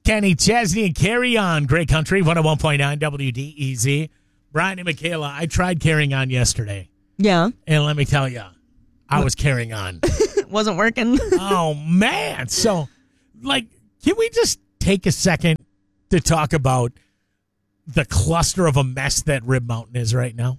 Kenny Chesney and Carry On. Great Country, 101.9 WDEZ. Brian and Michaela, I tried carrying on yesterday. Yeah. And let me tell you, I was carrying on. It wasn't working. Oh, man. So, can we just take a second to talk about the cluster of a mess that Rib Mountain is right now?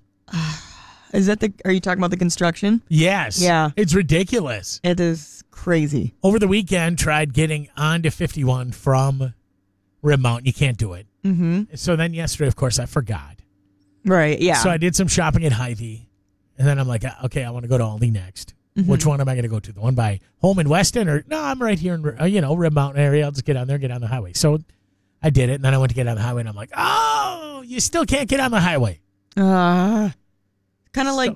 Are you talking about the construction? Yes. Yeah. It's ridiculous. It is crazy. Over the weekend, tried getting onto 51 from Rib Mountain. You can't do it. Mm-hmm. So then yesterday, of course, I forgot. Right, yeah. So I did some shopping at Hy-Vee. And then I'm like, okay, I want to go to Aldi next. Mm-hmm. Which one am I going to go to? The one by Home in Weston? Or, no, I'm right here in, Rib Mountain area. I'll just get on there, get on the highway. So I did it. And then I went to get on the highway. And I'm like, oh, you still can't get on the highway. Kind of like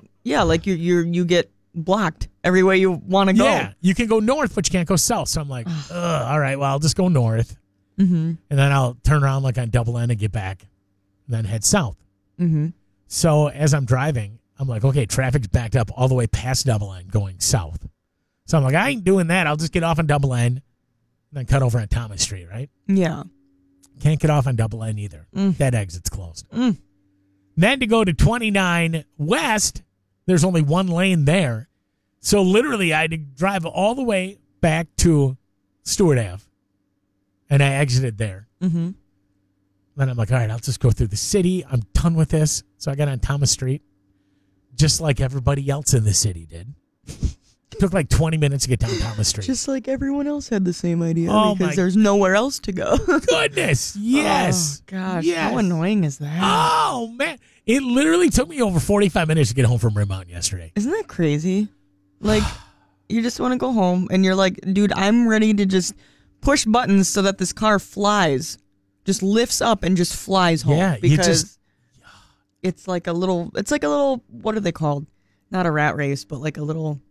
you get blocked every way you want to go. Yeah, you can go north, but you can't go south. So I'm like, all right, well, I'll just go north. Mm-hmm. And then I'll turn around on double N and get back. And then head south. Mm-hmm. So as I'm driving, I'm like, okay, traffic's backed up all the way past double N going south. So I'm like, I ain't doing that. I'll just get off on double N and then cut over on Thomas Street, right? Yeah. Can't get off on double N either. That exit's closed. Mm. Then to go to 29 West, there's only one lane there. So literally I had to drive all the way back to Stewart Ave. And I exited there. Mm-hmm. Then I'm like, all right, I'll just go through the city. I'm done with this. So I got on Thomas Street, just like everybody else in the city did. It took like 20 minutes to get down Thomas Street. Just like everyone else had the same idea because my there's nowhere else to go. Goodness, yes. Oh, gosh, yes. how annoying is that? Oh, man. It literally took me over 45 minutes to get home from Rib Mountain yesterday. Isn't that crazy? Like, you just want to go home, and you're like, dude, I'm ready to just push buttons so that this car flies. Just lifts up and just flies home. Yeah, because it's like a little, what are they called? Not a rat race, but like a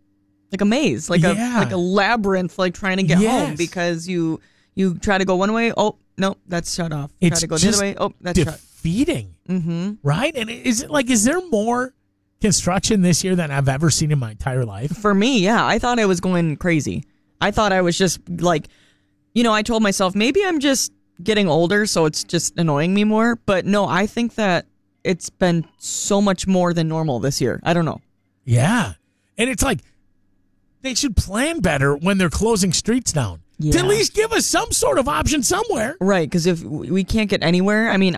maze, like a labyrinth, like trying to get home because you try to go one way. Oh, no, that's shut off. It's try to go the other way. Oh, that's defeating. Mm-hmm. Right? And is there more construction this year than I've ever seen in my entire life? For me, yeah. I thought I was going crazy. I thought I was just like, I told myself maybe I'm just getting older, so it's just annoying me more. But no, I think that it's been so much more than normal this year. I don't know. Yeah. And it's like they should plan better when they're closing streets down. Yeah. To at least give us some sort of option somewhere. Right, because if we can't get anywhere, I mean,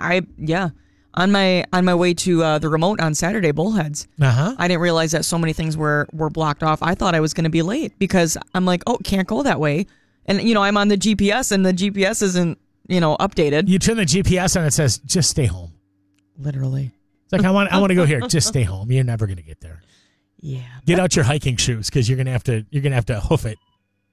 on my way to the remote on Saturday, Bullheads, I didn't realize that so many things were blocked off. I thought I was going to be late because I'm like, oh, can't go that way. And, I'm on the GPS and the GPS isn't, updated. You turn the GPS on, it says, just stay home. Literally. It's like, I want to go here. Just stay home. You're never going to get there. Yeah. Get out your hiking shoes because you're going to have to hoof it.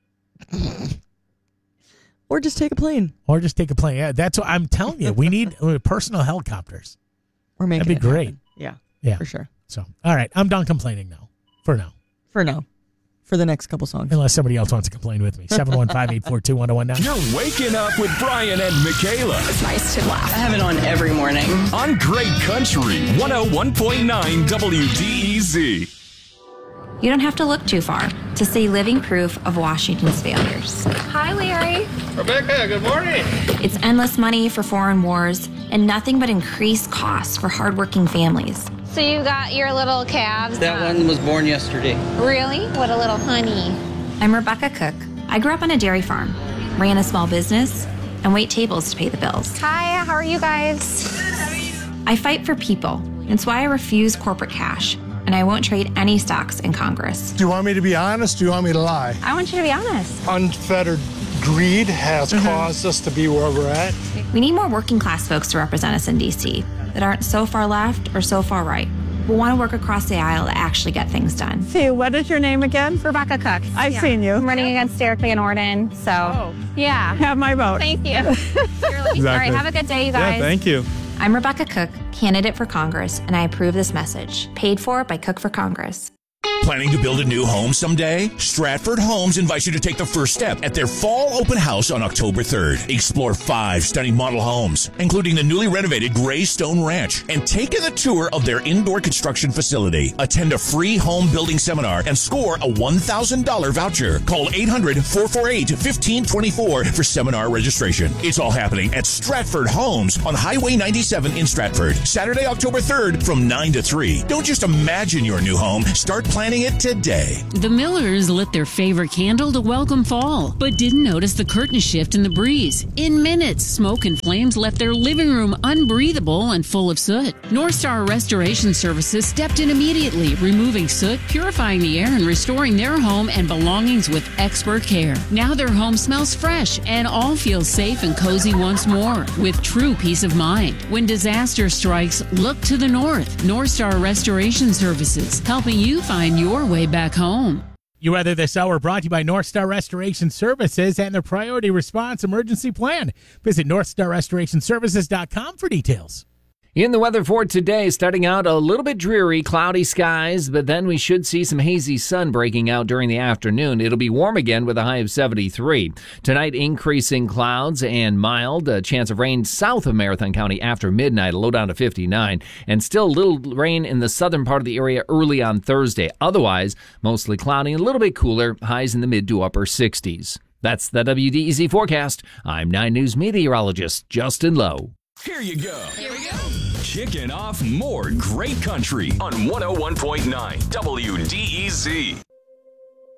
Or just take a plane. Yeah, that's what I'm telling you. We need personal helicopters. That'd be great. Yeah. Yeah. For sure. So, all right. I'm done complaining now. For now. For the next couple songs. Unless somebody else wants to complain with me. 715-842-1019. You're waking up with Brian and Michaela. It's nice to laugh. I have it on every morning. On Great Country, 101.9 WDEZ. You don't have to look too far to see living proof of Washington's failures. Hi, Larry. Rebecca, good morning. It's endless money for foreign wars and nothing but increased costs for hardworking families. So you got your little calves? That one was born yesterday. Really? What a little honey. I'm Rebecca Cook. I grew up on a dairy farm, ran a small business, and wait tables to pay the bills. Hi, how are you guys? I fight for people. It's why I refuse corporate cash, and I won't trade any stocks in Congress. Do you want me to be honest? Do you want me to lie? I want you to be honest. Unfettered greed has caused us to be where we're at. We need more working class folks to represent us in D.C. that aren't so far left or so far right. We want to work across the aisle to actually get things done. See, what is your name again? Rebecca Cook. I've seen you. I'm running against Derek Van Orden, so yeah. Have my vote. Thank you. All right, have a good day, you guys. Yeah, thank you. I'm Rebecca Cook, candidate for Congress, and I approve this message. Paid for by Cook for Congress. Planning to build a new home someday? Stratford Homes invites you to take the first step at their fall open house on October 3rd. Explore 5 stunning model homes, including the newly renovated Greystone Ranch, and take in the tour of their indoor construction facility. Attend a free home building seminar and score a $1,000 voucher. Call 800-448-1524 for seminar registration. It's all happening at Stratford Homes on Highway 97 in Stratford. Saturday, October 3rd from 9 to 3. Don't just imagine your new home. Start planning it today. The Millers lit their favorite candle to welcome fall, but didn't notice the curtain shift in the breeze. In minutes, smoke and flames left their living room unbreathable and full of soot. North Star Restoration Services stepped in immediately, removing soot, purifying the air, and restoring their home and belongings with expert care. Now their home smells fresh and all feel safe and cozy once more, with true peace of mind. When disaster strikes, look to the north. North Star Restoration Services, helping you find your way back home. You Weather This Hour brought to you by North Star Restoration Services and their Priority Response Emergency Plan. Visit NorthStarRestorationServices.com for details. In the weather for today, starting out a little bit dreary, cloudy skies, but then we should see some hazy sun breaking out during the afternoon. It'll be warm again with a high of 73. Tonight, increasing clouds and mild. A chance of rain south of Marathon County after midnight, a low down to 59. And still little rain in the southern part of the area early on Thursday. Otherwise, mostly cloudy and a little bit cooler, highs in the mid to upper 60s. That's the WDEZ forecast. I'm 9 News meteorologist Justin Lowe. Here you go. Kicking off more great country on 101.9 WDEZ.